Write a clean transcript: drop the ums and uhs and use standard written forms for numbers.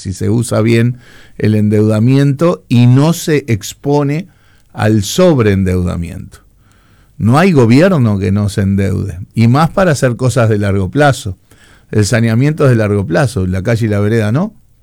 si se usa bien el endeudamiento y no se expone al sobreendeudamiento. No hay gobierno que no se endeude, y más para hacer cosas de largo plazo. El saneamiento es de largo plazo, la calle y la vereda no.